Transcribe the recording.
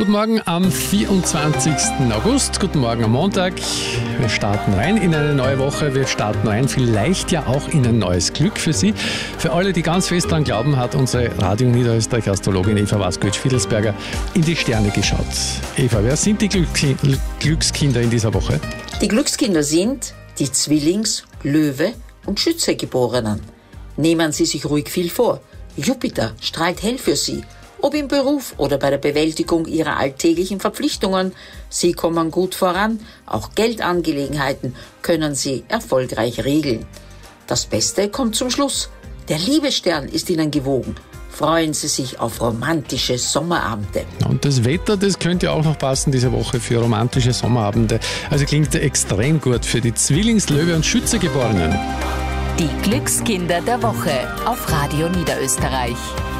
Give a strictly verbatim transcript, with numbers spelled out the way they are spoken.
Guten Morgen am vierundzwanzigsten August, guten Morgen am Montag. Wir starten rein in eine neue Woche, wir starten rein, vielleicht ja auch in ein neues Glück für Sie. Für alle, die ganz fest daran glauben, hat unsere Radio Niederösterreich Astrologin Eva Waskowitsch-Fiedelsberger in die Sterne geschaut. Eva, wer sind die Glücks- Glückskinder in dieser Woche? Die Glückskinder sind die Zwillings-, Löwe- und Schütze-Geborenen. Nehmen Sie sich ruhig viel vor. Jupiter strahlt hell für Sie. Ob im Beruf oder bei der Bewältigung Ihrer alltäglichen Verpflichtungen. Sie kommen gut voran. Auch Geldangelegenheiten können Sie erfolgreich regeln. Das Beste kommt zum Schluss. Der Liebesstern ist Ihnen gewogen. Freuen Sie sich auf romantische Sommerabende. Und das Wetter, das könnte auch noch passen diese Woche für romantische Sommerabende. Also klingt extrem gut für die Zwillings-, Löwe- und Schütze-Geborenen. Die Glückskinder der Woche auf Radio Niederösterreich.